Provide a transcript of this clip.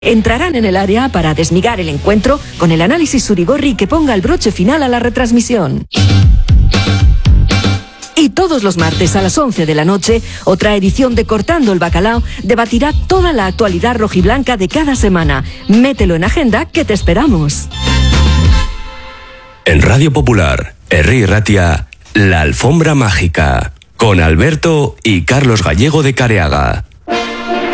entrarán en el área para desmigar el encuentro con el análisis Surigorri que ponga el broche final a la retransmisión. Y todos los martes a las 11 de la noche, otra edición de Cortando el Bacalao debatirá toda la actualidad rojiblanca de cada semana. Mételo en agenda que te esperamos. En Radio Popular, Herri Ratia, La Alfombra Mágica, con Alberto y Carlos Gallego de Careaga.